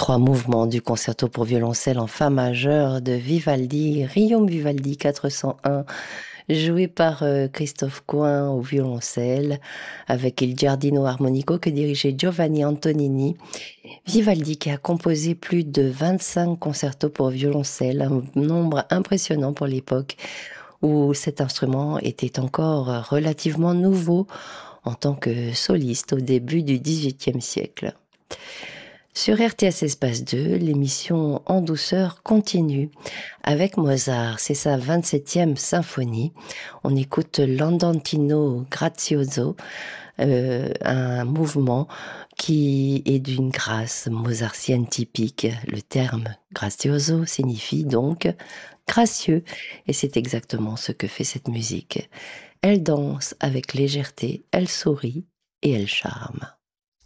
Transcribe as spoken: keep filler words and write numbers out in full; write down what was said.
trois mouvements du concerto pour violoncelle en fa majeur de Vivaldi, Guillaume Vivaldi quatre cent un, joué par euh, Christophe Coin au violoncelle, avec Il Giardino Armonico que dirigeait Giovanni Antonini. Vivaldi qui a composé plus de vingt-cinq concertos pour violoncelle, un nombre impressionnant pour l'époque où cet instrument était encore relativement nouveau en tant que soliste au début du dix-huitième siècle. Sur R T S Espace deux, l'émission En douceur continue avec Mozart, c'est sa vingt-septième symphonie. On écoute l'Andantino Grazioso, euh, un mouvement qui est d'une grâce mozartienne typique. Le terme grazioso signifie donc gracieux, et c'est exactement ce que fait cette musique. Elle danse avec légèreté, elle sourit et elle charme.